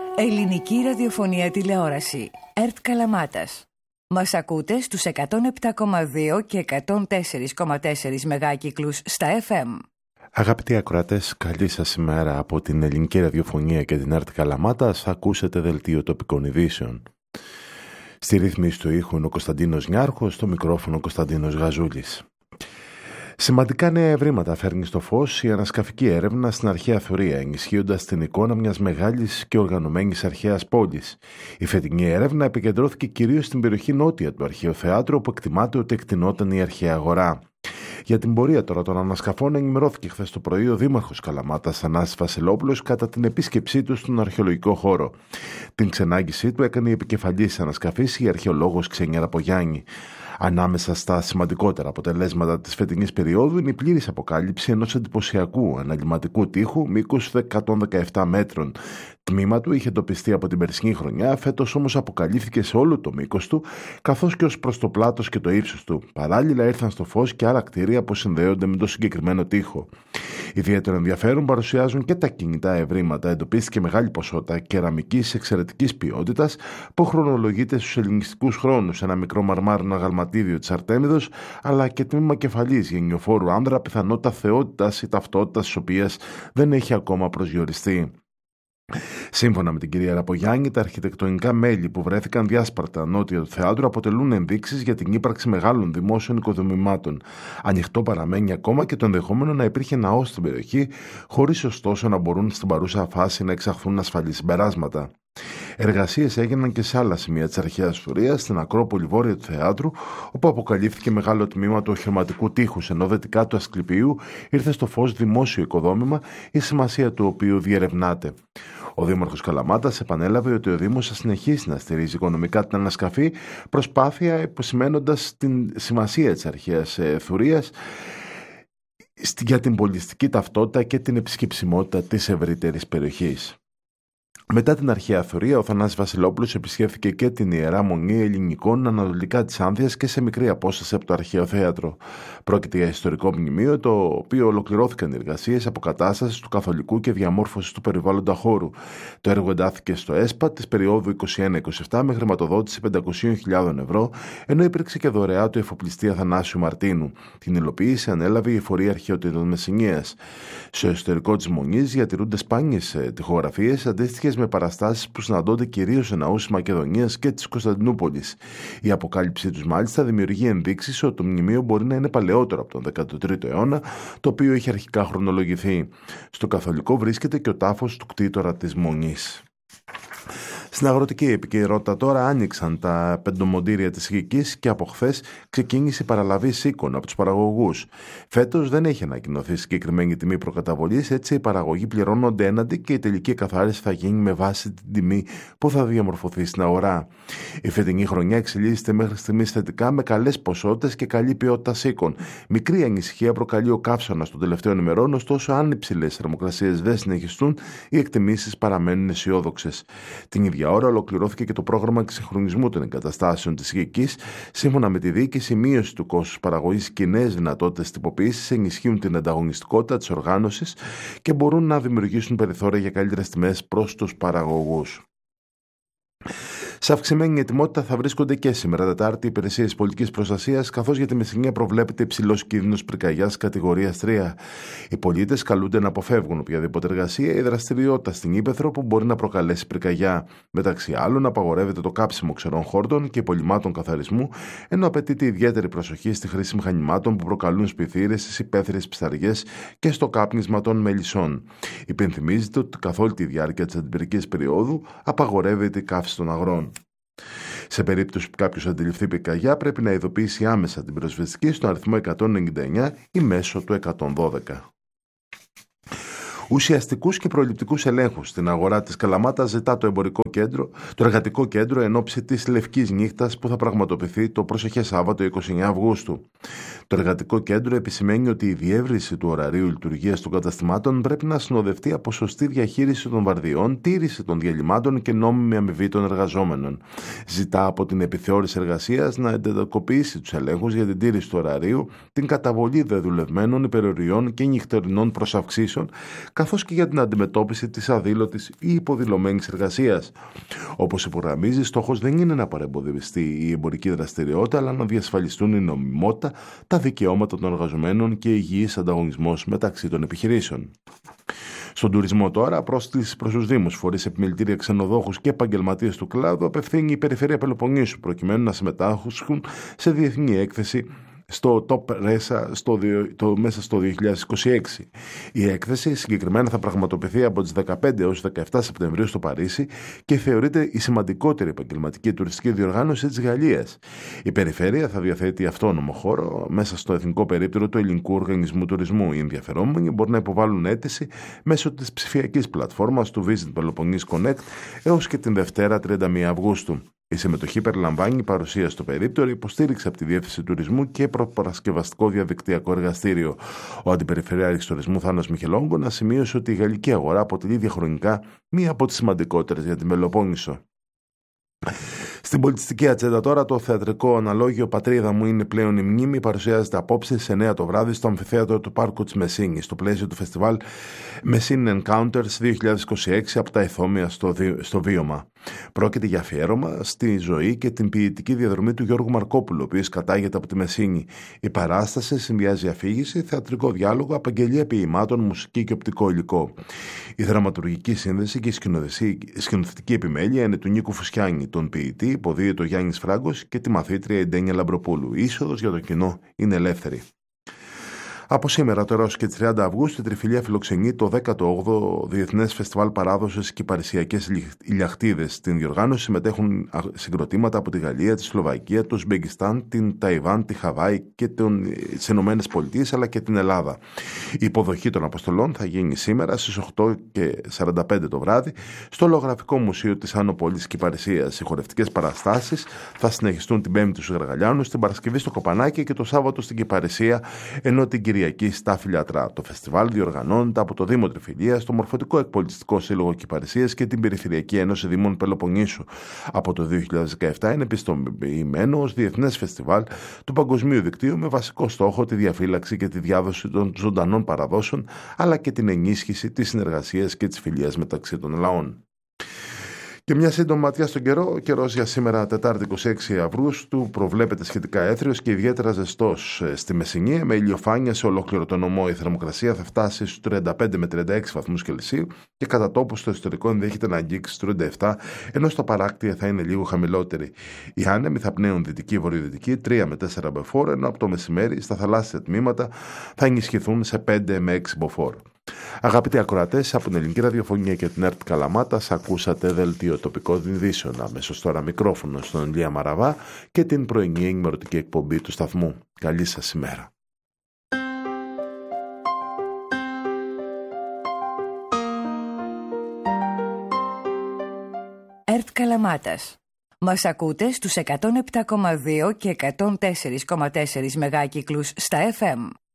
Ελληνική ραδιοφωνία τηλεόραση. ΕΡΤ Καλαμάτας. Μας ακούτε στους 107,2 και 104,4 μεγάκυκλους στα FM. Αγαπητοί ακροατές, καλή σας ημέρα από την Ελληνική Ραδιοφωνία και την ΕΡΤ Καλαμάτας. Θα ακούσετε δελτίο τοπικών ειδήσεων. Στη ρύθμιση του ήχου είναι ο Κωνσταντίνος Νιάρχος, στο μικρόφωνο ο Κωνσταντίνος Γαζούλης. Σημαντικά νέα ευρήματα φέρνει στο φως η ανασκαφική έρευνα στην αρχαία Θωρία, ενισχύοντας την εικόνα μιας μεγάλης και οργανωμένης αρχαίας πόλης. Η φετινή έρευνα επικεντρώθηκε κυρίως στην περιοχή νότια του Αρχαίου Θεάτρου, όπου εκτιμάται ότι εκτινόταν η αρχαία αγορά. Για την πορεία τώρα των ανασκαφών ενημερώθηκε χθες το πρωί ο Δήμαρχος Καλαμάτας Θανάσης Βασιλόπουλος κατά την επίσκεψή του στον αρχαιολογικό χώρο. Την ξενάγησή του έκανε η επικεφαλής ανασκαφής, η αρχαιολόγος Ξένια Ραπογιάννη. Ανάμεσα στα σημαντικότερα αποτελέσματα της φετινής περίοδου είναι η πλήρης αποκάλυψη ενός εντυπωσιακού αναλυματικού τοίχου μήκους 117 μέτρων. Τμήμα του είχε εντοπιστεί από την περσινή χρονιά, φέτος όμως αποκαλύφθηκε σε όλο το μήκος του, καθώς και ως προς το πλάτος και το ύψος του. Παράλληλα ήρθαν στο φως και άλλα κτίρια που συνδέονται με το συγκεκριμένο τοίχο. Ιδιαίτερο ενδιαφέρον παρουσιάζουν και τα κινητά ευρήματα. Εντοπίστηκε μεγάλη ποσότητα κεραμικής εξαιρετικής ποιότητας που χρονολογείται στους ελληνιστικούς χρόνους. Ένα μικρό μαρμάρινο αγαλματίδιο της Αρτέμιδος, αλλά και τμήμα κεφαλής γενιοφόρου άνδρα, πιθανότητα θεότητας ή ταυτότητας της οποίας δεν έχει ακόμα προσδιοριστεί. Σύμφωνα με την κυρία Ραπογιάννη, τα αρχιτεκτονικά μέλη που βρέθηκαν διάσπαρτα νότια του θεάτρου αποτελούν ενδείξεις για την ύπαρξη μεγάλων δημόσιων οικοδομημάτων. Ανοιχτό παραμένει ακόμα και το ενδεχόμενο να υπήρχε ναός στην περιοχή, χωρίς ωστόσο να μπορούν στην παρούσα φάση να εξαχθούν ασφαλή συμπεράσματα. Εργασίες έγιναν και σε άλλα σημεία της αρχαίας Θωρίας, στην Ακρόπολη βόρεια του θεάτρου, όπου αποκαλύφθηκε μεγάλο τμήμα του οχυρωματικού τείχους, ενώ δυτικά του Ασκληπίου ήρθε στο φως δημόσιο οικοδόμημα, η σημασία του οποίου διερευνάται. Ο Δήμαρχος Καλαμάτας επανέλαβε ότι ο Δήμος θα συνεχίσει να στηρίζει οικονομικά την ανασκαφή, προσπάθεια επισημαίνοντας την σημασία της αρχαίας Θωρίας για την πολιτιστική ταυτότητα και την επισκεψιμότητα της ευρύτερης περιοχής. Μετά την αρχαία Θωρία, ο Θανάσης Βασιλόπουλος επισκέφθηκε και την Ιερά Μονή Ελληνικών ανατολικά της Άνθειας και σε μικρή απόσταση από το Αρχαίο Θέατρο. Πρόκειται για ιστορικό μνημείο, το οποίο ολοκληρώθηκαν οι εργασίες αποκατάστασης του καθολικού και διαμόρφωσης του περιβάλλοντα χώρου. Το έργο εντάθηκε στο ΕΣΠΑ της περίοδου 21-27 με χρηματοδότηση 500.000 ευρώ, ενώ υπήρξε και δωρεά του εφοπλιστή Αθανάσιου Μαρτίνου. Την υλοποίηση ανέλαβε η Εφορία Αρχαιοτήτων Μεσσηνίας. Στο εσωτερικό της Μονής διατηρούνται σπάνιες τοιχογραφίες αντίστοιχες με παραστάσεις που συναντώνται κυρίως σε ναούς της Μακεδονίας και της Κωνσταντινούπολης. Η αποκάλυψή τους μάλιστα δημιουργεί ενδείξεις ότι το μνημείο μπορεί να είναι παλαιότερο από τον 13ο αιώνα, το οποίο είχε αρχικά χρονολογηθεί. Στο καθολικό βρίσκεται και ο τάφος του κτήτορα της Μονής. Στην αγροτική επικαιρότητα τώρα άνοιξαν τα πεντομοντήρια της Γικής και από χθες ξεκίνησε η παραλαβή σίκων από τους παραγωγούς. Φέτος δεν έχει ανακοινωθεί συγκεκριμένη τιμή προκαταβολής, έτσι οι παραγωγοί πληρώνονται έναντι και η τελική εκαθάριση θα γίνει με βάση την τιμή που θα διαμορφωθεί στην αγορά. Η φετινή χρονιά εξελίσσεται μέχρι στιγμής θετικά με καλές ποσότητες και καλή ποιότητα σίκων. Μικρή ανησυχία προκαλεί ο καύσωνας των τελευταίων ημερών, ωστόσο αν οι υψηλές θερμοκρασίες δεν συνεχιστούν, οι εκτιμήσεις παραμένουν αισιόδοξες. Την ίδια ώρα ολοκληρώθηκε και το πρόγραμμα εξυγχρονισμού των εγκαταστάσεων της Γικής. Σύμφωνα με τη διοίκηση, η μείωση του κόστους παραγωγής και οι νέες δυνατότητες τυποποίησης ενισχύουν την ανταγωνιστικότητα της οργάνωσης και μπορούν να δημιουργήσουν περιθώρια για καλύτερες τιμές προς τους παραγωγούς. Σε αυξημένη ετοιμότητα θα βρίσκονται και σήμερα Τετάρτη οι υπηρεσίες πολιτικής προστασίας, καθώς για τη Μεσσηνία προβλέπεται υψηλός κίνδυνος πυρκαγιάς κατηγορίας 3. Οι πολίτες καλούνται να αποφεύγουν οποιαδήποτε εργασία ή δραστηριότητα στην ύπαιθρο που μπορεί να προκαλέσει πυρκαγιά. Μεταξύ άλλων, απαγορεύεται το κάψιμο ξερών χόρτων και υπολειμμάτων καθαρισμού, ενώ απαιτείται ιδιαίτερη προσοχή στη χρήση μηχανημάτων που προκαλούν σπιθύρες στις υπαίθριες ψαριές και στο κάπνισμα των μελισσών. Υπενθυμίζεται ότι καθ' όλη τη διάρκεια της αντιπυρικής περίοδου απαγορεύεται η καύση των αγρών. Σε περίπτωση που κάποιος αντιληφθεί πυρκαγιά, πρέπει να ειδοποιήσει άμεσα την πυροσβεστική στο αριθμό 199 ή μέσω του 112. Ουσιαστικούς και προληπτικούς ελέγχους στην αγορά της Καλαμάτας ζητά το εργατικό κέντρο εν ώψη της Λευκής Νύχτας που θα πραγματοποιηθεί το προσεχές Σάββατο 29 Αυγούστου. Το εργατικό κέντρο επισημαίνει ότι η διεύρυνση του ωραρίου λειτουργίας των καταστημάτων πρέπει να συνοδευτεί από σωστή διαχείριση των βαρδιών, τήρηση των διαλυμάτων και νόμιμη αμοιβή των εργαζόμενων. Ζητά από την επιθεώρηση εργασίας να εντατικοποιήσει τους ελέγχους για την τήρηση του ωραρίου, την καταβολή δεδουλευμένων υπεροριών και νυχτερινών προσαυξήσεων, καθώς και για την αντιμετώπιση της αδήλωτης ή υποδηλωμένης εργασίας. Όπως υπογραμμίζει, στόχος δεν είναι να παρεμποδιστεί η εμπορική δραστηριότητα, αλλά να διασφαλιστούν η νομιμότητα, τα δικαιώματα των εργαζομένων και υγιής ανταγωνισμός μεταξύ των επιχειρήσεων. Στον τουρισμό τώρα, πρόσκληση προς τους Δήμους, φορείς επιμελητήρια, ξενοδόχους και επαγγελματίες του κλάδου απευθύνει η Περιφέρεια Πελοποννήσου προκειμένου να συμμετάσχουν σε διεθνή έκθεση στο Top Resa μέσα στο 2026. Η έκθεση συγκεκριμένα θα πραγματοποιηθεί από τις 15 έως 17 Σεπτεμβρίου στο Παρίσι και θεωρείται η σημαντικότερη επαγγελματική τουριστική διοργάνωση της Γαλλίας. Η Περιφέρεια θα διαθέτει αυτόνομο χώρο μέσα στο εθνικό περίπτερο του Ελληνικού Οργανισμού Τουρισμού. Οι ενδιαφερόμενοι μπορούν να υποβάλουν αίτηση μέσω της ψηφιακής πλατφόρμας του Visit Peloponnese Connect έως και την Δευτέρα 31 Αυγούστου. Η συμμετοχή περιλαμβάνει παρουσία στο περίπτερο, υποστήριξη από τη Διεύθυνση Τουρισμού και προπαρασκευαστικό διαδικτυακό εργαστήριο. Ο Αντιπεριφερειάρχης Τουρισμού Θάνος Μιχελόγκονα σημείωσε ότι η γαλλική αγορά αποτελεί διαχρονικά μία από τις σημαντικότερες για την Πελοπόννησο. Στην πολιτιστική ατζέντα τώρα, το θεατρικό αναλόγιο «Πατρίδα μου είναι πλέον η μνήμη» παρουσιάζεται απόψε σε 9 το βράδυ στο αμφιθέατρο του Πάρκου της Μεσίνης, στο πλαίσιο του φεστιβάλ Messine Encounters 2026 από τα Ηθόμια στο Βίωμα. Πρόκειται για αφιέρωμα στη ζωή και την ποιητική διαδρομή του Γιώργου Μαρκόπουλου, ο οποίος κατάγεται από τη Μεσίνη. Η παράσταση συνδυάζει αφήγηση, θεατρικό διάλογο, απαγγελία ποιημάτων, μουσική και οπτικό υλικό. Η δραματουργική σύνδεση και η σκηνοθετική επιμέλεια είναι του Νίκου Φουσιάνη, τον ποιητή υποδίαιτο Γιάννης Φράγκος και τη μαθήτρια η Ντένια Λαμπροπούλου. Η είσοδος για το κοινό είναι ελεύθερη. Από σήμερα, τώρα έως και 30 Αυγούστου, η Τριφυλία φιλοξενεί το 18ο Διεθνές Φεστιβάλ Παράδοσης και Παρισιακές Ηλιαχτίδες. Στην διοργάνωση συμμετέχουν συγκροτήματα από τη Γαλλία, τη Σλοβακία, το Ουσμπεκιστάν, την Ταϊβάν, τη Χαβάη και τις Ηνωμένες Πολιτείες, αλλά και την Ελλάδα. Η υποδοχή των αποστολών θα γίνει σήμερα στις 8:45 το βράδυ στο Λογραφικό Μουσείο της Άνω Πόλης Κυπαρισίας. Οι χορευτικές παραστάσεις θα συνεχιστούν την Πέμπτη στους Γαργαλιάνους, την Παρασκευή στο Κοπανάκι και το Σάββατο στην Κυπαρισία, ενώ την Κυριακή στα Φιλιατρά. Το φεστιβάλ διοργανώνεται από το Δήμο Τριφυλίας, το Μορφωτικό Εκπολιτιστικό Σύλλογο Κυπαρισίας και την Περιφερειακή Ένωση Δήμων Πελοποννήσου. Από το 2017 είναι επιστοποιημένο ως Διεθνές Φεστιβάλ του Παγκοσμίου Δικτύου με βασικό στόχο τη διαφύλαξη και τη διάδοση των ζωντανών παραδόσεων, αλλά και την ενίσχυση της συνεργασίας και της φιλίας μεταξύ των λαών. Και μια σύντομη ματιά στον καιρό. Ο καιρός για σήμερα, Τετάρτη 26 Αυγούστου, προβλέπεται σχετικά έθριος και ιδιαίτερα ζεστός στη Μεσσηνία, με ηλιοφάνεια σε ολόκληρο το νομό. Η θερμοκρασία θα φτάσει στους 35 με 36 βαθμούς Κελσίου και κατά τόπου στο εσωτερικό ενδέχεται να αγγίξει στους 37, ενώ στα παράκτια θα είναι λίγο χαμηλότερη. Οι άνεμοι θα πνέουν δυτική-βορειοδυτική 3 με 4 μποφόρ, ενώ από το μεσημέρι στα θαλάσσια τμήματα θα ενισχυθούν σε 5 με 6 μποφόρ. Αγαπητοί ακροατές, από την Ελληνική Ραδιοφωνία και την ΕΡΤ Καλαμάτας ακούσατε δελτίο τοπικών ειδήσεων. Αμέσως τώρα μικρόφωνο στον Ηλία Μαραβά και την πρωινή ενημερωτική εκπομπή του σταθμού. Καλή σας ημέρα. ΕΡΤ Καλαμάτας. Μας ακούτε στους 107,2 και 104,4 μεγάκυκλους στα FM.